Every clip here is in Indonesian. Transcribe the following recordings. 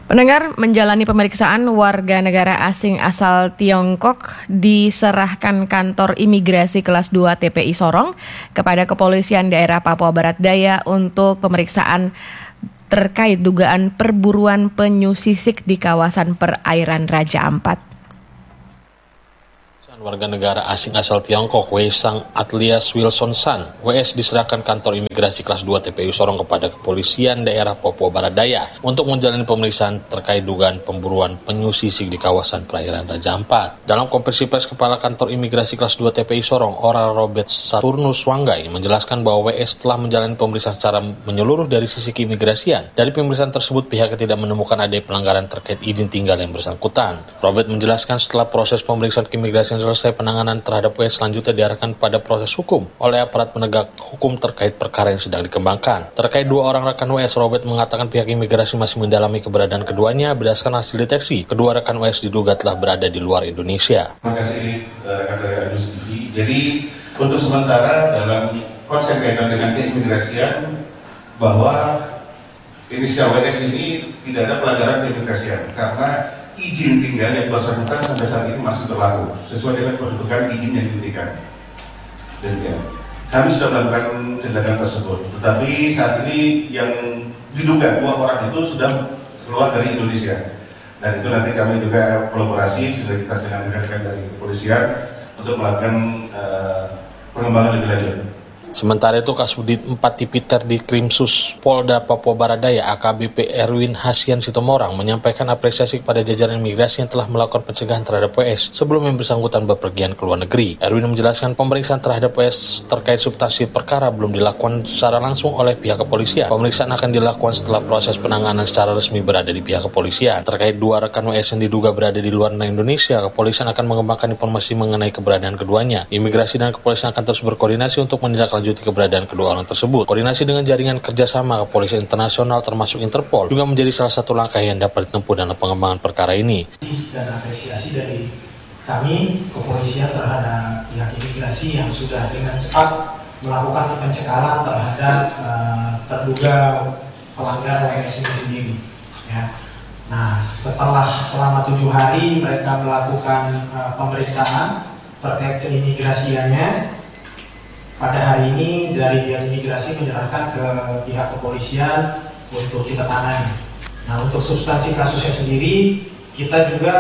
Pendengar, menjalani pemeriksaan warga negara asing asal Tiongkok diserahkan kantor imigrasi kelas 2 TPI Sorong kepada kepolisian daerah Papua Barat Daya untuk pemeriksaan terkait dugaan perburuan penyu sisik di kawasan perairan Raja Ampat. Warga negara asing asal Tiongkok, Wei Sang Atlias Wilson San, WS diserahkan kantor imigrasi kelas 2 TPI Sorong kepada kepolisian daerah Papua Barat Daya untuk menjalani pemeriksaan terkait dugaan pemburuan penyu sisik di kawasan perairan Raja Ampat. Dalam konferensi pers Kepala Kantor Imigrasi kelas 2 TPI Sorong, Oral Robert Saturnus Wanggai menjelaskan bahwa WS telah menjalani pemeriksaan secara menyeluruh dari sisi keimigrasian. Dari pemeriksaan tersebut, pihaknya tidak menemukan adanya pelanggaran terkait izin tinggal yang bersangkutan. Robert menjelaskan setelah proses pemeriksaan keimigrasian selesai, penanganan terhadap WS selanjutnya diarahkan pada proses hukum oleh aparat penegak hukum terkait perkara yang sedang dikembangkan. Terkait dua orang rekan WS, Robert mengatakan pihak imigrasi masih mendalami keberadaan keduanya berdasarkan hasil deteksi. Kedua rekan WS diduga telah berada di luar Indonesia. Terima kasih rekan dari Adus TV. Jadi untuk sementara dalam konsep kaitan dengan keimigrasian bahwa inisial WS ini tidak ada pelanggaran keimigrasian karena izin tinggal yang bersangkutan sampai saat ini masih berlaku sesuai dengan kedudukan izin yang diberikan. Dan kami sudah melakukan tindakan tersebut, tetapi saat ini yang diduga dua orang itu sudah keluar dari Indonesia. Dan itu nanti kami juga kolaborasi sinergitas dengan rekan-rekan dari kepolisian untuk melakukan pengembangan lebih lanjut. Sementara itu, Kasubdit 4 Tipiter di Krimsus Polda Papua Barat Daya AKBP Erwin Hasian Sitomorang menyampaikan apresiasi kepada jajaran imigrasi yang telah melakukan pencegahan terhadap WS sebelum yang bersangkutan bepergian ke luar negeri. Erwin menjelaskan pemeriksaan terhadap WS terkait substansi perkara belum dilakukan secara langsung oleh pihak kepolisian. Pemeriksaan akan dilakukan setelah proses penanganan secara resmi berada di pihak kepolisian. Terkait dua rekan WS yang diduga berada di luar Indonesia, kepolisian akan mengembangkan informasi mengenai keberadaan keduanya. Imigrasi dan kepolisian akan terus berkoordinasi untuk menindaklanjuti keberadaan kedua orang tersebut. Koordinasi dengan jaringan kerjasama kepolisian internasional termasuk Interpol juga menjadi salah satu langkah yang dapat ditempuh dalam pengembangan perkara ini. Dan apresiasi dari kami kepolisian terhadap pihak imigrasi yang sudah dengan cepat melakukan pencekalan terhadap terduga pelanggar WS ini sendiri. Ya. Nah, selama 7 hari mereka melakukan pemeriksaan terkait keimigrasiannya. Pada hari ini dari pihak imigrasi menyerahkan ke pihak kepolisian untuk kita tangani. Nah, untuk substansi kasusnya sendiri, kita juga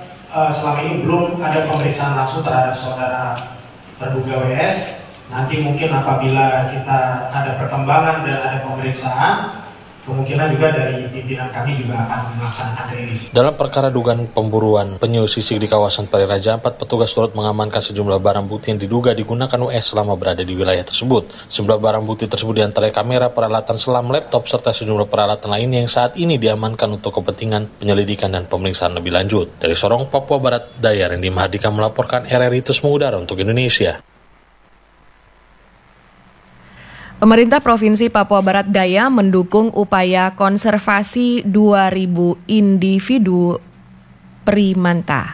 selama ini belum ada pemeriksaan langsung terhadap saudara terduga WS. Nanti mungkin apabila kita ada perkembangan dan ada pemeriksaan, kemungkinan juga dari pimpinan kami juga akan melaksanakan rilis. Dalam perkara dugaan pemburuan penyu sisik di kawasan perairan Raja Ampat, petugas turut mengamankan sejumlah barang bukti yang diduga digunakan WS selama berada di wilayah tersebut. Sejumlah barang bukti tersebut diantaranya kamera, peralatan selam, laptop, serta sejumlah peralatan lain yang saat ini diamankan untuk kepentingan penyelidikan dan pemeriksaan lebih lanjut. Dari Sorong, Papua Barat Daya, Randy Mahardika melaporkan RRI Terus Mengudara untuk Indonesia. Pemerintah Provinsi Papua Barat Daya mendukung upaya konservasi 2.000 individu primata.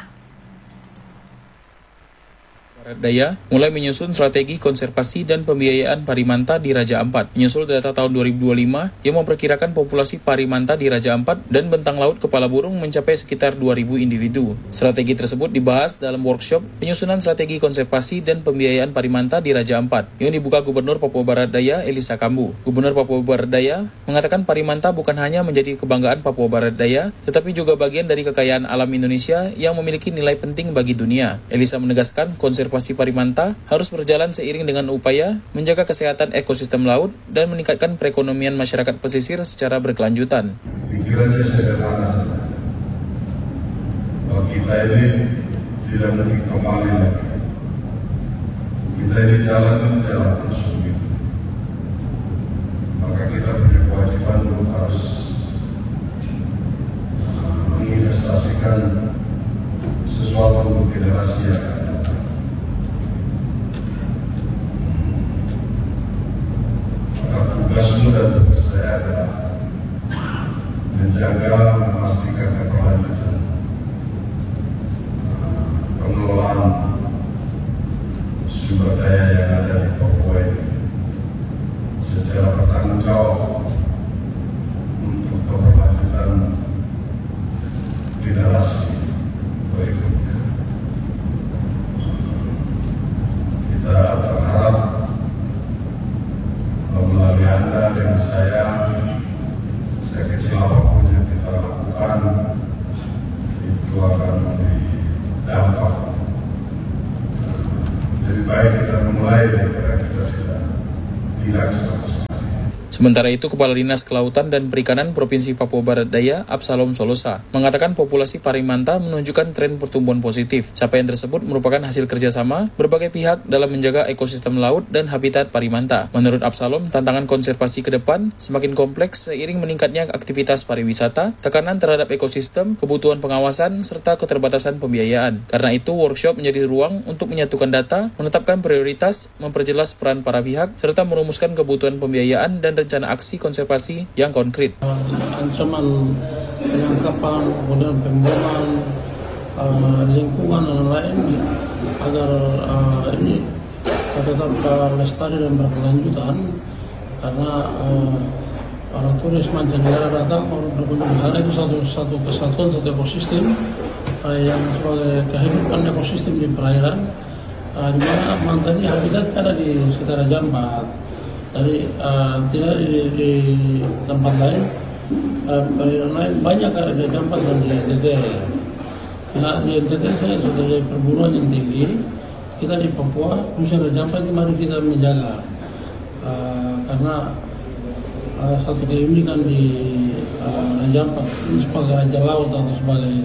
Barat Daya mulai menyusun strategi konservasi dan pembiayaan parimanta di Raja Ampat. Menyusul data tahun 2025 yang memperkirakan populasi parimanta di Raja Ampat dan bentang laut kepala burung mencapai sekitar 2.000 individu. Strategi tersebut dibahas dalam workshop penyusunan strategi konservasi dan pembiayaan parimanta di Raja Ampat yang dibuka Gubernur Papua Barat Daya Elisa Kambu. Gubernur Papua Barat Daya mengatakan parimanta bukan hanya menjadi kebanggaan Papua Barat Daya, tetapi juga bagian dari kekayaan alam Indonesia yang memiliki nilai penting bagi dunia. Elisa menegaskan konservasi parimanta harus berjalan seiring dengan upaya menjaga kesehatan ekosistem laut dan meningkatkan perekonomian masyarakat pesisir secara berkelanjutan. Pikirannya sederhana saja. Bahwa kita ini tidak mungkin kembali lagi. Kita ini jalan terus begitu. Maka kita punya kewajiban untuk harus menginvestasikan sesuatu untuk generasi yang akan datang. Tugasmu dan tugas saya adalah menjaga, memastikan keberlanjutan pengelolaan sumber daya yang ada di Papua ini secara bertanggung jawab untuk keberlanjutan generasi berikutnya. Kita berharap melalui Anda dan saya, sekecil apapun yang kita lakukan itu akan memberi dampak. Lebih baik kita memulai daripada kita tidak sama sekali. Sementara itu, Kepala Dinas Kelautan dan Perikanan Provinsi Papua Barat Daya, Absalom Solosa, mengatakan populasi parimanta menunjukkan tren pertumbuhan positif. Capaian tersebut merupakan hasil kerjasama berbagai pihak dalam menjaga ekosistem laut dan habitat parimanta. Menurut Absalom, tantangan konservasi ke depan semakin kompleks seiring meningkatnya aktivitas pariwisata, tekanan terhadap ekosistem, kebutuhan pengawasan, serta keterbatasan pembiayaan. Karena itu, workshop menjadi ruang untuk menyatukan data, menetapkan prioritas, memperjelas peran para pihak, serta merumuskan kebutuhan pembiayaan dan rencana aksi konservasi yang konkret. Ancaman penangkapan, kemudian pembuangan, lingkungan dan lain agar ini tetap lestari dan berkelanjutan, karena para turis mancanegara datang berkunjung di sana itu satu kesatuan, satu ekosistem yang sebagai kehidupan ekosistem di perairan, di mana mantan ini habitat ada di sekitar Raja Ampat. Jadi tidak di tempat lain, perairan lain banyak ada di Raja Ampat dan di NTT. Nah, di NTT saya sudah dari perburuan yang tinggi, kita di Papua, khususnya Raja Ampat ini mari kita menjaga, karena satu keunikan di Raja Ampat ini sebagai Raja Laut atau sebagai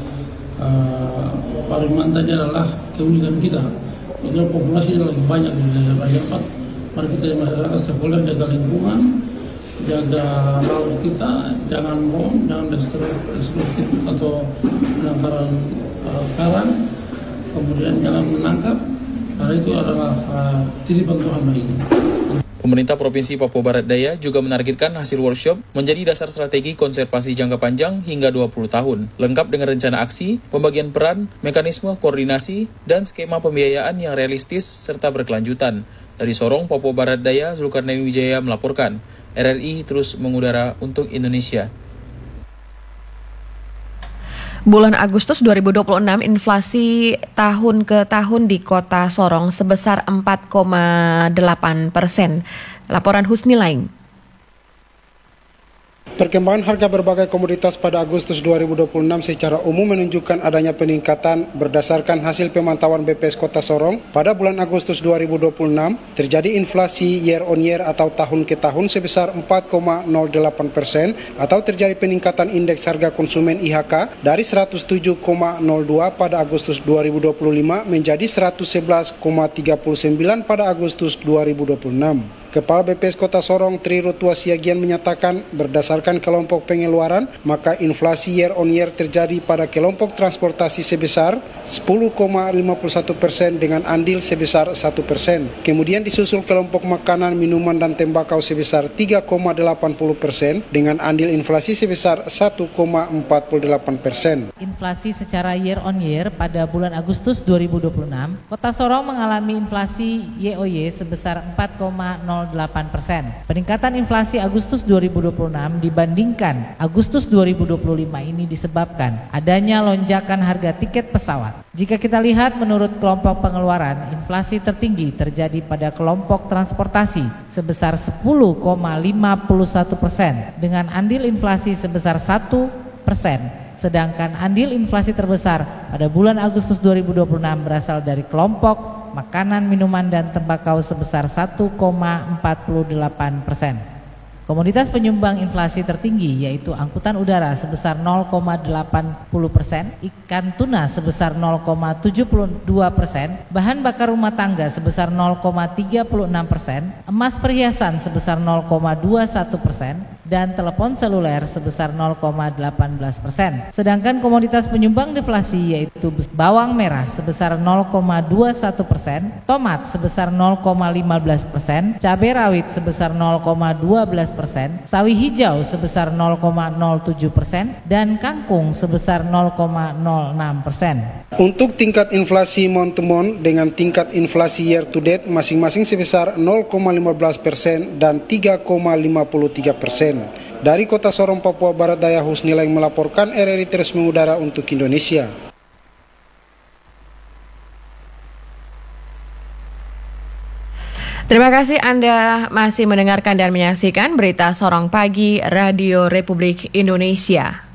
parimantanya adalah keunikan kita. Jadi populasi lebih banyak di Raja Ampat. Mari kita masyarakat sekolah jaga lingkungan, jaga laut kita, jangan bom, jangan destruktif atau penangkaran karang, kemudian jangan menangkap, karena itu adalah titipan Tuhan bagi kita. Pemerintah Provinsi Papua Barat Daya juga menargetkan hasil workshop menjadi dasar strategi konservasi jangka panjang hingga 20 tahun, lengkap dengan rencana aksi, pembagian peran, mekanisme koordinasi, dan skema pembiayaan yang realistis serta berkelanjutan. Dari Sorong, Papua Barat Daya, Zulkarnain Wijaya melaporkan. RRI terus mengudara untuk Indonesia. Bulan Agustus 2026, inflasi tahun ke tahun di Kota Sorong sebesar 4,8%. Laporan Husni Laing. Perkembangan harga berbagai komoditas pada Agustus 2026 secara umum menunjukkan adanya peningkatan berdasarkan hasil pemantauan BPS Kota Sorong. Pada bulan Agustus 2026, terjadi inflasi year on year atau tahun ke tahun sebesar 4,08% atau terjadi peningkatan indeks harga konsumen IHK dari 107,02 pada Agustus 2025 menjadi 111,39 pada Agustus 2026. Kepala BPS Kota Sorong Tri Rutua Siagian menyatakan berdasarkan kelompok pengeluaran, maka inflasi year on year terjadi pada kelompok transportasi sebesar 10,51% dengan andil sebesar 1%. Kemudian disusul kelompok makanan, minuman, dan tembakau sebesar 3,80% dengan andil inflasi sebesar 1,48%. Inflasi secara year on year pada bulan Agustus 2026, Kota Sorong mengalami inflasi YoY sebesar 4,08%. Peningkatan inflasi Agustus 2026 dibandingkan Agustus 2025 ini disebabkan adanya lonjakan harga tiket pesawat. Jika kita lihat menurut kelompok pengeluaran, inflasi tertinggi terjadi pada kelompok transportasi sebesar 10,51% dengan andil inflasi sebesar 1%. Sedangkan andil inflasi terbesar pada bulan Agustus 2026 berasal dari kelompok makanan, minuman, dan tembakau sebesar 1,48%. Komoditas penyumbang inflasi tertinggi yaitu angkutan udara sebesar 0,80%, ikan tuna sebesar 0,72%, bahan bakar rumah tangga sebesar 0,36%, emas perhiasan sebesar 0,21%, dan telepon seluler sebesar 0,18%. Sedangkan komoditas penyumbang deflasi yaitu bawang merah sebesar 0,21%, tomat sebesar 0,15%, cabai rawit sebesar 0,12%, sawi hijau sebesar 0,07%, dan kangkung sebesar 0,06%. Untuk tingkat inflasi month to month dengan tingkat inflasi year to date masing-masing sebesar 0,15% dan 3,53%. Dari Kota Sorong, Papua Barat Daya, Husnila yang melaporkan, RRI terus mengudara untuk Indonesia. Terima kasih Anda masih mendengarkan dan menyaksikan Berita Sorong Pagi Radio Republik Indonesia.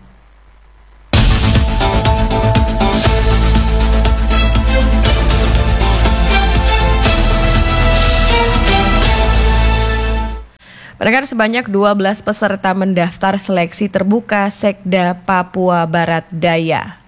Pendengar, sebanyak 12 peserta mendaftar seleksi terbuka Sekda Papua Barat Daya.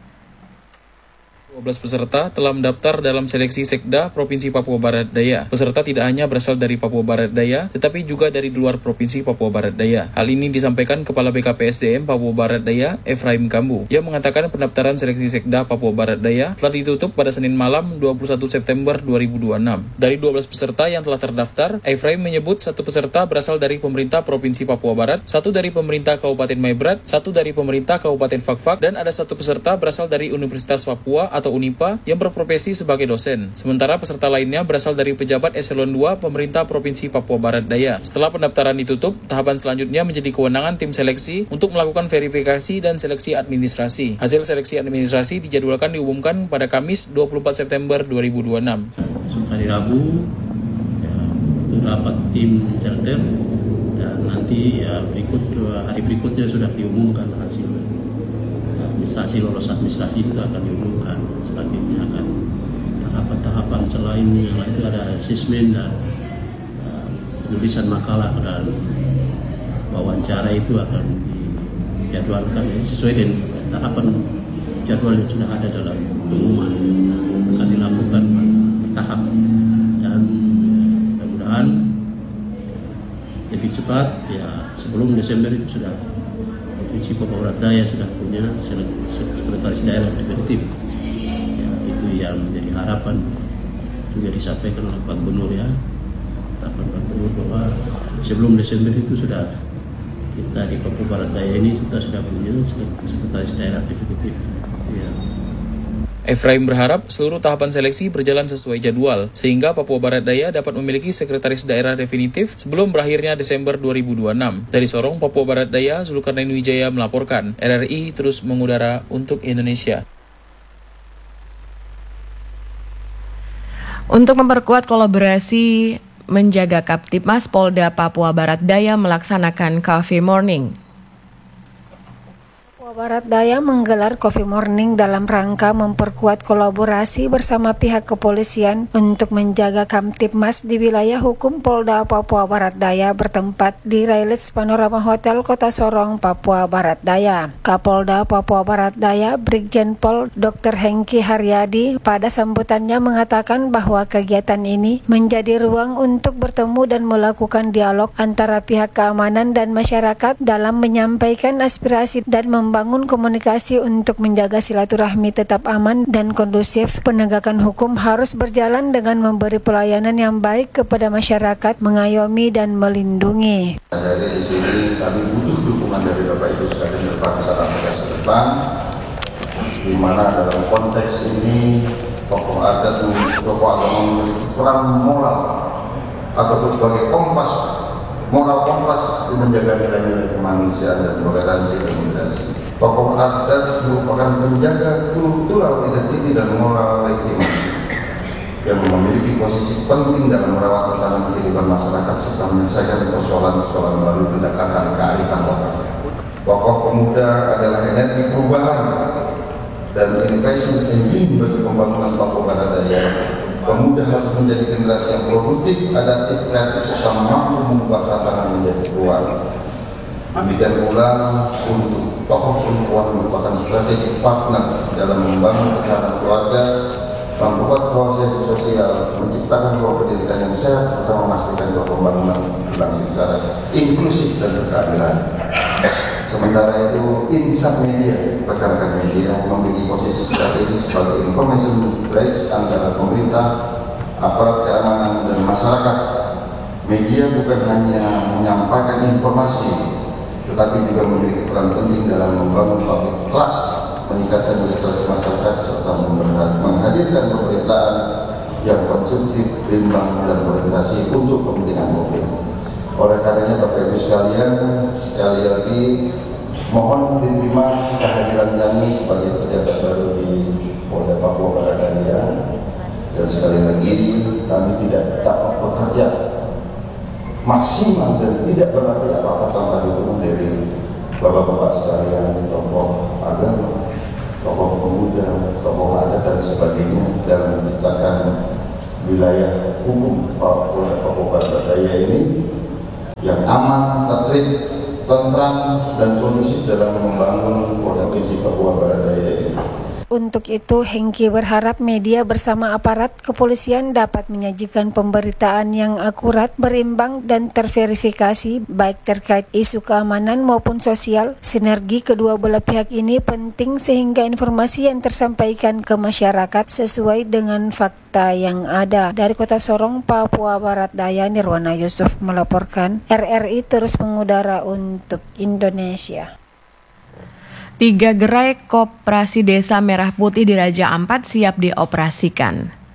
12 peserta telah mendaftar dalam seleksi Sekda Provinsi Papua Barat Daya. Peserta tidak hanya berasal dari Papua Barat Daya, tetapi juga dari luar Provinsi Papua Barat Daya. Hal ini disampaikan Kepala BKPSDM Papua Barat Daya, Efraim Kambu. Ia mengatakan pendaftaran seleksi Sekda Papua Barat Daya telah ditutup pada Senin malam 21 September 2026. Dari 12 peserta yang telah terdaftar, Efraim menyebut satu peserta berasal dari pemerintah Provinsi Papua Barat, satu dari pemerintah Kabupaten Maibrat, satu dari pemerintah Kabupaten Fakfak, dan ada satu peserta berasal dari Universitas Papua atau UNIPA yang berprofesi sebagai dosen. Sementara peserta lainnya berasal dari pejabat eselon 2 pemerintah Provinsi Papua Barat Daya. Setelah pendaftaran ditutup, tahapan selanjutnya menjadi kewenangan tim seleksi untuk melakukan verifikasi dan seleksi administrasi. Hasil seleksi administrasi dijadwalkan diumumkan pada Kamis 24 September 2026. Hari Rabu itu rapat tim shelter dan nanti hari berikutnya sudah diumumkan hasil administrasi, lolos administrasi itu akan diumumkan. Selanjutnya akan tahapan-tahapan selain yang lain itu ada asesmen dan tulisan makalah dan wawancara itu akan dijadwalkan sesuai dengan tahapan jadwal yang sudah ada dalam pengumuman, akan dilakukan tahap dan mudah-mudahan lebih cepat ya sebelum Desember itu sudah Provinsi Papua Barat Daya sudah punya sekretaris daerah definitif. Ya, itu yang menjadi harapan juga disampaikan oleh Pak Gubernur ya. Harapan Pak Gubernur bahwa sebelum Desember itu sudah kita di Papua Barat Daya ini kita sudah punya sekretaris daerah definitif. Ya. Efraim berharap seluruh tahapan seleksi berjalan sesuai jadwal, sehingga Papua Barat Daya dapat memiliki sekretaris daerah definitif sebelum berakhirnya Desember 2026. Dari Sorong, Papua Barat Daya, Zulkarnain Wijaya melaporkan. RRI terus mengudara untuk Indonesia. Untuk memperkuat kolaborasi menjaga Kaptipmas, Polda Papua Barat Daya melaksanakan Coffee Morning. Barat Daya menggelar Coffee Morning dalam rangka memperkuat kolaborasi bersama pihak kepolisian untuk menjaga Kamtipmas di wilayah hukum Polda Papua Barat Daya bertempat di Railets Panorama Hotel Kota Sorong, Papua Barat Daya. Kapolda Papua Barat Daya, Brigjen Pol Dr. Hengki Haryadi pada sambutannya mengatakan bahwa kegiatan ini menjadi ruang untuk bertemu dan melakukan dialog antara pihak keamanan dan masyarakat dalam menyampaikan aspirasi dan membangun komunikasi untuk menjaga silaturahmi tetap aman dan kondusif. Penegakan hukum harus berjalan dengan memberi pelayanan yang baik kepada masyarakat, mengayomi dan melindungi. Jadi di sini kami butuh dukungan dari Bapak Ibu sekalian berbangsa dan masa depan, di mana dalam konteks ini tokoh adat dan tokoh agama memiliki peran moral ataupun sebagai moral kompas untuk menjaga nilai-nilai kemanusiaan dan toleransi dan moderasi. Tokoh adat merupakan penjaga kultural identitas dan moral legitimasi yang memiliki posisi penting dalam merawat tatanan kehidupan masyarakat serta menyelesaikan persoalan-persoalan melalui pendekatan kearifan lokal. Tokoh pemuda adalah energi perubahan dan investment engine bagi pembangunan Papua Barat Daya. Pemuda harus menjadi generasi yang produktif, adaptif, kreatif serta mampu mengubah tantangan menjadi peluang. Demikian pula untuk tokoh perempuan merupakan strategi partner dalam membangun ketahanan keluarga, memperkuat proses sosial, menciptakan ruang pendidikan yang sehat serta memastikan bahwa pembangunan berlangsung secara inklusif dan berkeadilan. Sementara itu, insan media, rekan-rekan media memiliki posisi strategis sebagai information bridge antara pemerintah, aparat keamanan dan masyarakat. Media bukan hanya menyampaikan informasi, tetapi juga memiliki peran penting dalam membangun public trust, meningkatkan literasi masyarakat serta menghadirkan pemberitaan yang konstruktif, berimbang dan berorientasi untuk kepentingan publik. Oleh karenanya Bapak Ibu sekalian, sekali lagi mohon diterima kehadiran kami sebagai pejabat baru di Polda Papua Barat Daya, dan sekali lagi kami tidak dapat bekerja maksimal dan tidak berarti apa-apa tanpa dukungan dari bapak-bapak sekalian, tokoh agama, tokoh pemuda, tokoh adat dan sebagainya dalam menciptakan wilayah hukum Papua Barat Daya ini yang aman, tertib, tentram dan kondusif dalam membangun provinsi Papua Barat Daya ini. Untuk itu, Hengki berharap media bersama aparat kepolisian dapat menyajikan pemberitaan yang akurat, berimbang, dan terverifikasi baik terkait isu keamanan maupun sosial. Sinergi kedua belah pihak ini penting sehingga informasi yang tersampaikan ke masyarakat sesuai dengan fakta yang ada. Dari Kota Sorong, Papua Barat Daya, Nirwana Yusuf melaporkan. RRI terus mengudara untuk Indonesia. 3 gerai koperasi Desa Merah Putih di Raja Ampat siap dioperasikan.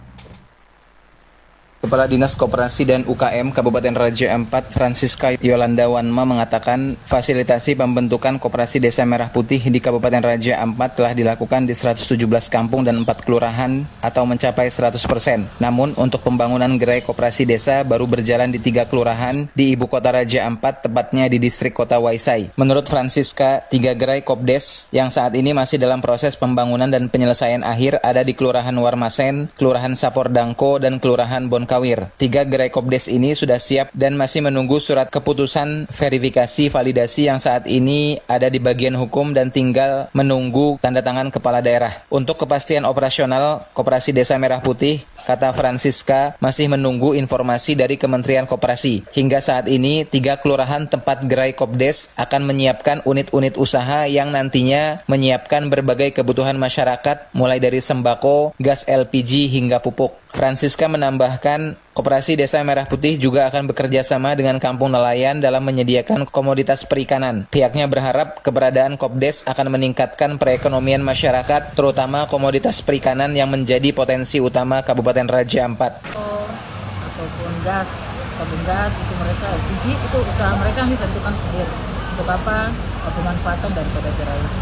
Kepala Dinas Koperasi dan UKM Kabupaten Raja Ampat, Francisca Yolanda Wanma mengatakan fasilitasi pembentukan Koperasi Desa Merah Putih di Kabupaten Raja Ampat telah dilakukan di 117 kampung dan 4 kelurahan atau mencapai 100%. Namun untuk pembangunan gerai koperasi desa baru berjalan di 3 kelurahan di Ibu Kota Raja Ampat, tepatnya di distrik Kota Waisai. Menurut Francisca, 3 gerai Kopdes yang saat ini masih dalam proses pembangunan dan penyelesaian akhir ada di Kelurahan Warmasen, Kelurahan Sapordangko, dan Kelurahan Bonkawir. 3 gerai Kopdes ini sudah siap dan masih menunggu surat keputusan verifikasi validasi yang saat ini ada di bagian hukum dan tinggal menunggu tanda tangan kepala daerah. Untuk kepastian operasional Koperasi Desa Merah Putih, kata Francisca, masih menunggu informasi dari Kementerian Koperasi. Hingga saat ini 3 kelurahan tempat gerai Kopdes akan menyiapkan unit-unit usaha yang nantinya menyiapkan berbagai kebutuhan masyarakat mulai dari sembako, gas LPG hingga pupuk. Francisca menambahkan, Koperasi Desa Merah Putih juga akan bekerja sama dengan Kampung Nelayan dalam menyediakan komoditas perikanan. Pihaknya berharap keberadaan Kopdes akan meningkatkan perekonomian masyarakat, terutama komoditas perikanan yang menjadi potensi utama Kabupaten Raja Ampat. Ataupun gas, tabung gas, itu mereka LPG, itu usaha mereka yang ditentukan sendiri. Untuk apa pemanfaatan daripada gerai itu.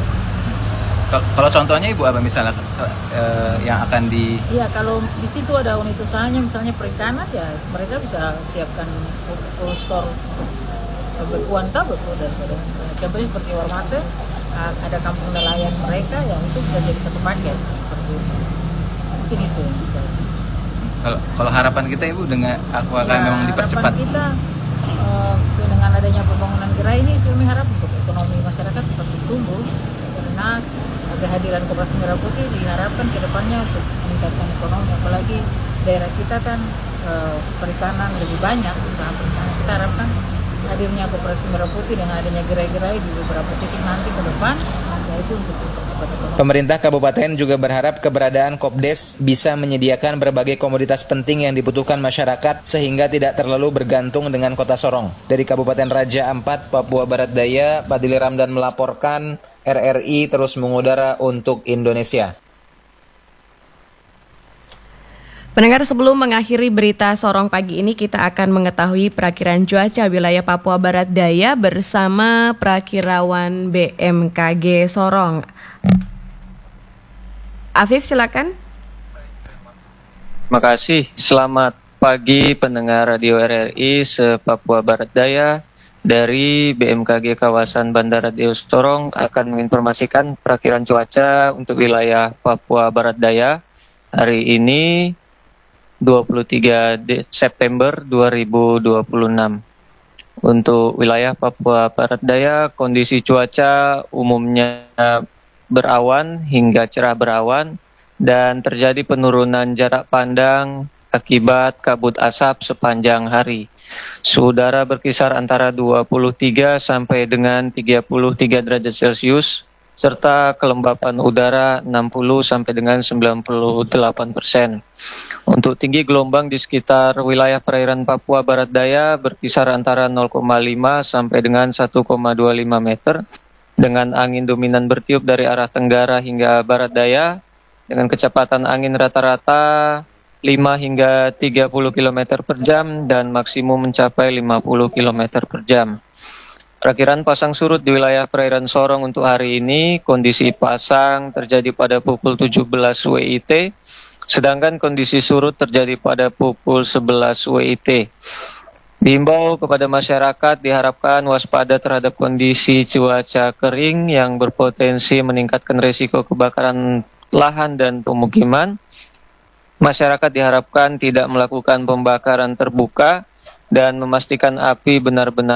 Kalau contohnya Ibu apa misalnya yang akan di... Iya, kalau di situ ada unit usahanya misalnya perikanan, ya mereka bisa siapkan full store untuk bekuan daripada contohnya seperti Warmase, ada kampung nelayan mereka yang itu bisa jadi satu paket seperti itu. Mungkin itu yang bisa. Kalau harapan kita Ibu dengan aku akan memang dipercepat. Harapan kita dengan adanya pembangunan gerai ini kami harap untuk ekonomi masyarakat seperti tumbuh, karena kehadiran Koperasi Merah Putih diharapkan ke depannya untuk meningkatkan ekonomi, apalagi daerah kita kan perikanan lebih banyak, usaha perikanan. Kita harapkan hadirnya Koperasi Merah Putih dengan adanya gerai-gerai di beberapa titik nanti ke depan, yaitu untuk mempercepat ekonomi. Pemerintah kabupaten juga berharap keberadaan Kopdes bisa menyediakan berbagai komoditas penting yang dibutuhkan masyarakat sehingga tidak terlalu bergantung dengan Kota Sorong. Dari Kabupaten Raja Ampat, Papua Barat Daya, Padili Ramdan melaporkan. RRI terus mengudara untuk Indonesia. Pendengar, sebelum mengakhiri berita Sorong pagi ini, kita akan mengetahui perakiran cuaca wilayah Papua Barat Daya bersama Prakirawan BMKG Sorong. Afif, silakan. Terima kasih. Selamat pagi pendengar Radio RRI se-Papua Barat Daya. Dari BMKG kawasan Bandara Deus Sorong akan menginformasikan perakiran cuaca untuk wilayah Papua Barat Daya hari ini 23 September 2026. Untuk wilayah Papua Barat Daya, kondisi cuaca umumnya berawan hingga cerah berawan dan terjadi penurunan jarak pandang akibat kabut asap sepanjang hari. Suhu udara berkisar antara 23 sampai dengan 33 derajat Celcius, serta kelembapan udara 60 sampai dengan 98%. Untuk tinggi gelombang di sekitar wilayah perairan Papua Barat Daya berkisar antara 0,5 sampai dengan 1,25 meter, dengan angin dominan bertiup dari arah tenggara hingga barat daya, dengan kecepatan angin rata-rata 5 hingga 30 km per jam dan maksimum mencapai 50 km per jam. Perakiran pasang surut di wilayah perairan Sorong untuk hari ini, kondisi pasang terjadi pada pukul 17 WIT, sedangkan kondisi surut terjadi pada pukul 11 WIT. Diimbau kepada masyarakat diharapkan waspada terhadap kondisi cuaca kering yang berpotensi meningkatkan risiko kebakaran lahan dan pemukiman. Masyarakat diharapkan tidak melakukan pembakaran terbuka dan memastikan api benar-benar